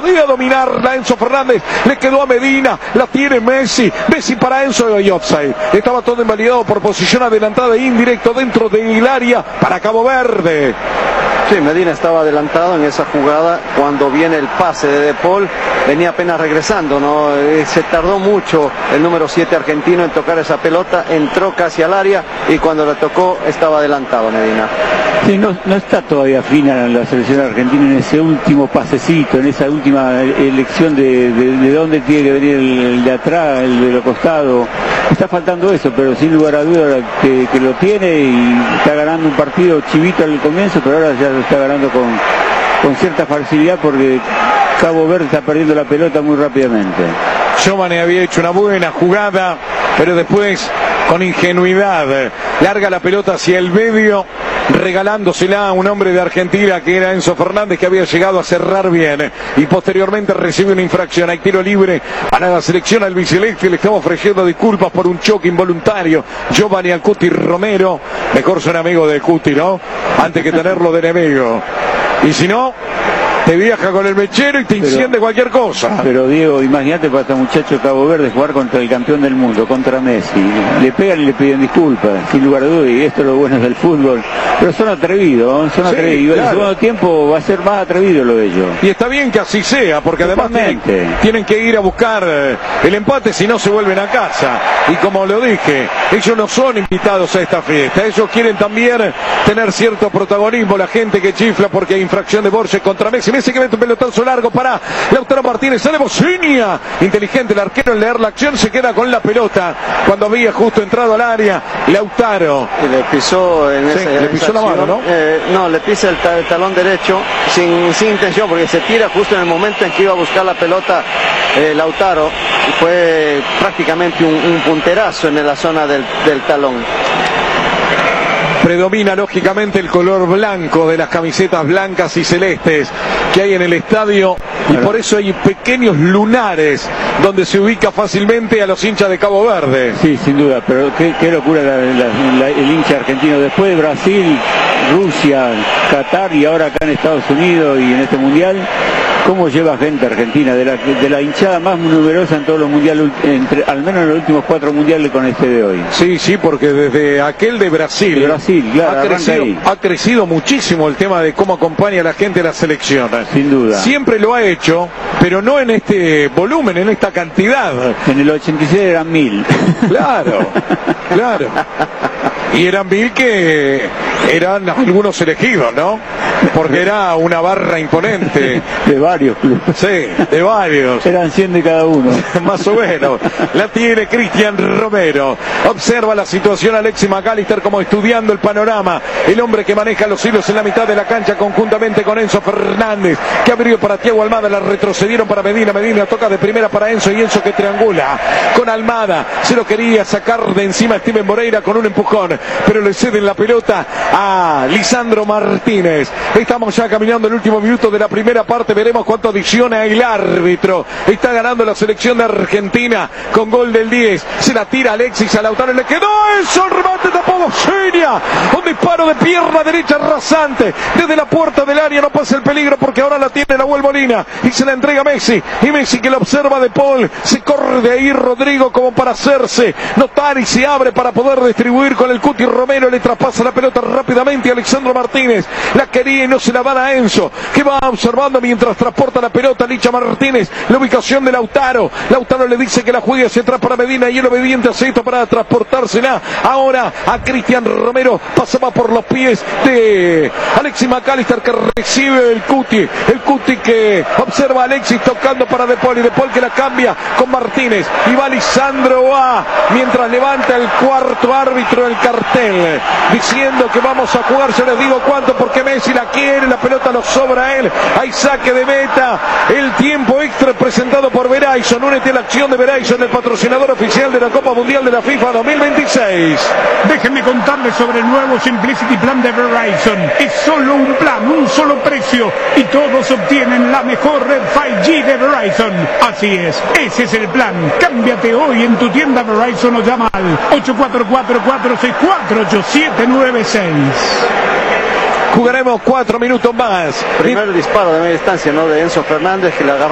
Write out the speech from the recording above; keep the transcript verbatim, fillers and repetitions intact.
podía dominarla Enzo Fernández, le quedó a Medina, la tiene Messi, Messi para Enzo y offside. Estaba todo invalidado por posición adelantada e indirecto dentro del área para Cabo Verde. Sí, Medina estaba adelantado en esa jugada cuando viene el pase de De Paul, venía apenas regresando, ¿no? Se tardó mucho el número siete argentino en tocar esa pelota, entró casi al área y cuando la tocó estaba adelantado Medina. Sí, no, no está todavía fina la selección argentina en ese último pasecito, en esa última elección de, de, de dónde tiene que venir el, el de atrás, el de los costados. Está faltando eso, pero sin lugar a duda que, que lo tiene y está ganando un partido chivito al comienzo, pero ahora ya lo está ganando con, con cierta facilidad porque Cabo Verde está perdiendo la pelota muy rápidamente. Giovane había hecho una buena jugada, pero después con ingenuidad larga la pelota hacia el medio, regalándosela a un hombre de Argentina que era Enzo Fernández, que había llegado a cerrar bien y posteriormente recibe una infracción. Hay tiro libre para la selección albiceleste. Le estamos ofreciendo disculpas por un choque involuntario. Giovane al Cuti Romero, mejor ser amigo de Cuti, ¿no? Antes que tenerlo de enemigo. Y si no, te viaja con el mechero y te enciende cualquier cosa. Pero Diego, imagínate para este muchacho de Cabo Verde jugar contra el campeón del mundo, contra Messi. Le pegan y le piden disculpas, sin lugar a dudas, y esto es lo bueno del fútbol. Pero son atrevidos, son sí, atrevidos. Claro. El segundo tiempo va a ser más atrevido lo de ellos. Y está bien que así sea, porque además tienen, tienen que ir a buscar el empate, si no se vuelven a casa. Y como lo dije, ellos no son invitados a esta fiesta. Ellos quieren también tener cierto protagonismo. La gente que chifla porque hay infracción de Borges contra Messi. Messi que mete un pelotazo largo para Lautaro Martínez. Sale Bocinia. Inteligente el arquero en leer la acción. Se queda con la pelota cuando había justo entrado al área Lautaro. Y le pisó en sí, ese, le pisó la mano, ¿no? Eh, no, le pisa el, ta el talón derecho sin, sin intención, porque se tira justo en el momento en que iba a buscar la pelota eh, Lautaro. Y fue prácticamente un, un punterazo en la zona del, del talón. Predomina lógicamente el color blanco de las camisetas blancas y celestes que hay en el estadio y por eso hay pequeños lunares donde se ubica fácilmente a los hinchas de Cabo Verde. Sí, sin duda, pero qué, qué locura la, la, la, el hincha argentino. Después de Brasil, Rusia, Qatar y ahora acá en Estados Unidos y en este mundial, ¿cómo lleva gente argentina? De la, de la hinchada más numerosa en todos los mundiales, entre, al menos en los últimos cuatro mundiales con este de hoy. Sí, sí, porque desde aquel de Brasil, de Brasil claro, ha, crecido, ha crecido muchísimo el tema de cómo acompaña a la gente a la selección. Sin duda. Siempre lo ha hecho, pero no en este volumen, en esta cantidad. En el ochenta y seis eran mil. Claro, claro. Y eran mil que eran algunos elegidos, ¿no? Porque era una barra imponente. De varios clubes. Sí, de varios. Eran cien de cada uno. Más o menos. La tiene Cristian Romero. Observa la situación Alexis McAllister como estudiando el panorama. El hombre que maneja los hilos en la mitad de la cancha conjuntamente con Enzo Fernández, que abrió para Thiago Almada, la retrocedieron para Medina. Medina toca de primera para Enzo y Enzo que triangula con Almada. Se lo quería sacar de encima Steven Moreira con un empujón, pero le ceden la pelota a Lisandro Martínez. Estamos ya caminando el último minuto de la primera parte. Veremos cuánto adiciona el árbitro. Está ganando la selección de Argentina con gol del diez. Se la tira Alexis a Lautaro. Le quedó eso. Remate tapó Bocinia. Un disparo de pierna derecha rasante. Desde la puerta del área no pasa el peligro porque ahora la tiene Nahuel Molina. Y se la entrega a Messi. Y Messi que la observa de Paul. Se corre de ahí Rodrigo como para hacerse notar y se abre para poder distribuir con el Cuti Romero. Le traspasa la pelota rápidamente a Alexandro Martínez. La quería y no se la dan a Enzo, que va observando mientras transporta la pelota Licha Martínez. La ubicación de Lautaro. Lautaro le dice que la juegue hacia atrás para Medina y el obediente aceita para transportársela ahora a Cristian Romero. Pasaba por los pies de Alexis McAllister que recibe el Cuti. El Cuti que observa a Alexis tocando para De Paul y De Paul que la cambia con Martínez. Y va Lisandro A mientras levanta el cuarto árbitro el cartel diciendo que vamos a jugar. Yo les digo cuánto porque Messi la quiere, la pelota lo sobra a él. Hay saque de meta. El tiempo extra presentado por Verizon. Únete a la acción de Verizon, el patrocinador oficial de la Copa Mundial de la FIFA dos mil veintiséis. Déjenme contarles sobre el nuevo Simplicity Plan de Verizon. Es solo un plan, un solo precio y todos obtienen la mejor red cinco G de Verizon. Así es, ese es el plan. Cámbiate hoy en tu tienda Verizon o llama al ocho cuatro cuatro, cuatro seis cuatro, ocho siete nueve seis. Jugaremos cuatro minutos más. Primer disparo de media distancia, ¿no? De Enzo Fernández que la agarró